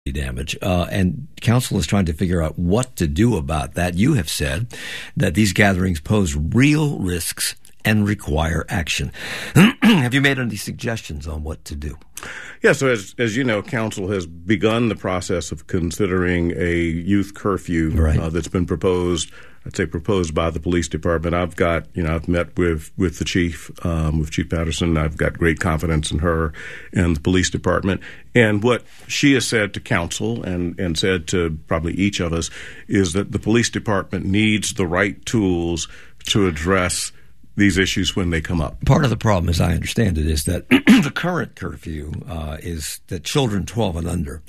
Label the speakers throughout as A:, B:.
A: damage, and council is trying to figure out what to do about that. You have said that these gatherings pose real risks and require action. Have you made any suggestions on what to do?
B: Yeah, so as you know, council has begun the process of considering a youth curfew that's been proposed. I'd say proposed by the police department. I've met with the chief, with Chief Patterson. I've got great confidence in her and the police department. And what she has said to council and said to probably each of us is that the police department needs the right tools to address these issues when they come up.
A: Part of the problem, as I understand it, is that the current curfew is that children 12 and under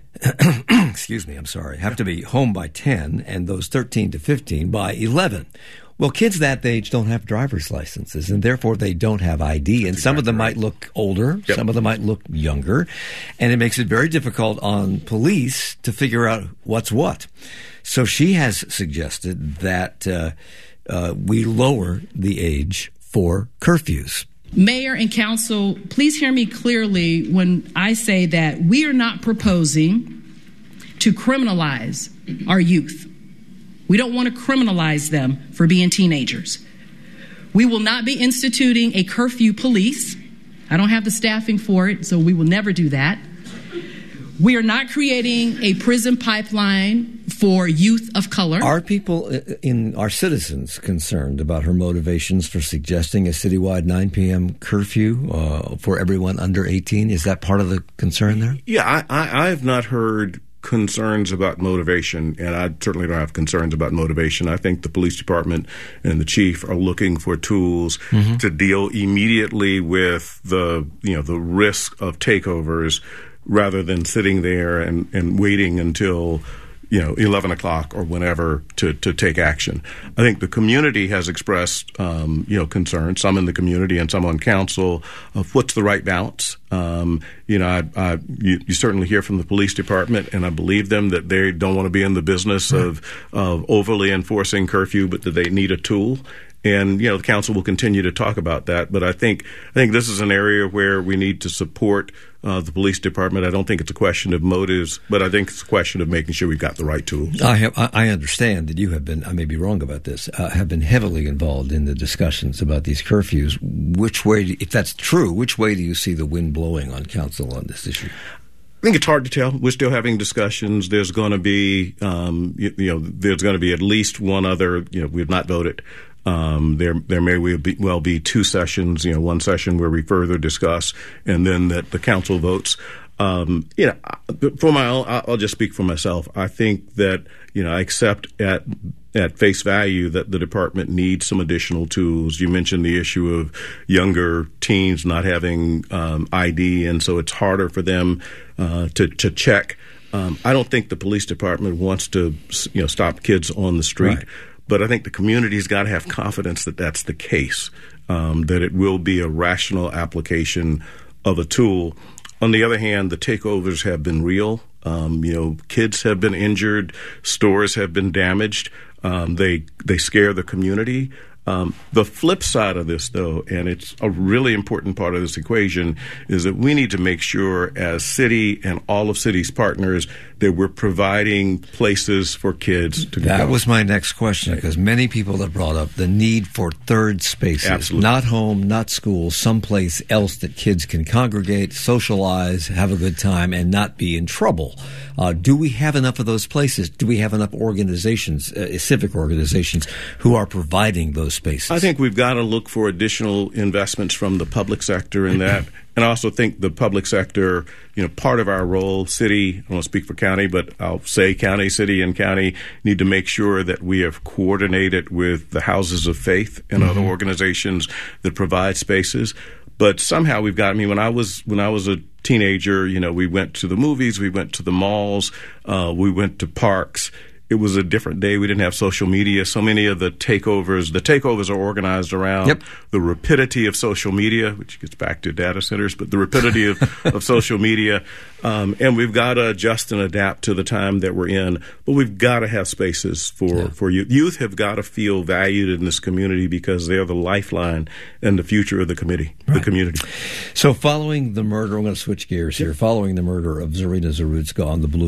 A: have to be home by 10, and those 13 to 15 by 11. Well, kids that age don't have driver's licenses, and therefore they don't have ID, and some of them might look older, some of them might look younger, and it makes it very difficult on police to figure out what's what. So she has suggested that we lower the age for curfews.
C: Mayor and council, please hear me clearly when I say that we are not proposing to criminalize our youth. We don't want to criminalize them for being teenagers. We will not be instituting a curfew police. I don't have the staffing for it, so we will never do that. We are not creating a prison pipeline for youth of color.
A: Are people our citizens concerned about her motivations for suggesting a citywide 9 p.m. curfew for everyone under 18? Is that part of the concern there?
B: Yeah, I have not heard concerns about motivation, and I certainly don't have concerns about motivation. I think the police department and the chief are looking for tools to deal immediately with the risk of takeovers, rather than sitting there and waiting until 11 o'clock or whenever to take action. I think the community has expressed concern, some in the community and some on council, of what's the right balance. You certainly hear from the police department, and I believe them that they don't want to be in the business of overly enforcing curfew, but that they need a tool. And, the council will continue to talk about that. But I think this is an area where we need to support the police department. I don't think it's a question of motives, but I think it's a question of making sure we've got the right tools.
A: I understand that you have been, I may be wrong about this, have been heavily involved in the discussions about these curfews. Which way, if that's true, which way do you see the wind blowing on council on this issue?
B: I think it's hard to tell. We're still having discussions. There's going to be, there's going to be at least one other. We've not voted. There may well be two sessions. One session where we further discuss, and then that the council votes. For my own, I'll just speak for myself. I think that I accept at face value that the department needs some additional tools. You mentioned the issue of younger teens not having ID, and so it's harder for them to check. I don't think the police department wants to stop kids on the street. Right. But I think the community's got to have confidence that that's the case, that it will be a rational application of a tool. On the other hand, the takeovers have been real. Kids have been injured. Stores have been damaged. They scare the community. The flip side of this, though, and it's a really important part of this equation, is that we need to make sure as city and all of city's partners that we're providing places for kids to go.
A: That was my next question, because many people have brought up the need for third spaces.
B: Absolutely.
A: Not home, not school, someplace else that kids can congregate, socialize, have a good time, and not be in trouble. Do we have enough of those places? Do we have enough organizations, civic organizations, who are providing those spaces?
B: I think we've got to look for additional investments from the public sector in that. And I also think the public sector, part of our role, city, I don't speak for county, but I'll say county, city, and county need to make sure that we have coordinated with the houses of faith and other organizations that provide spaces. But somehow we've got, when I was a teenager, we went to the movies, we went to the malls, we went to parks. it was a different day. We didn't have social media. So many of the takeovers are organized around the rapidity of social media, which gets back to data centers, but the rapidity of social media. And we've got to adjust and adapt to the time that we're in, but we've got to have spaces for youth. Youth have got to feel valued in this community because they are the lifeline and the future of the community.
A: So following the murder, I'm going to switch gears here, following the murder of Zarina Zarudska on the Blue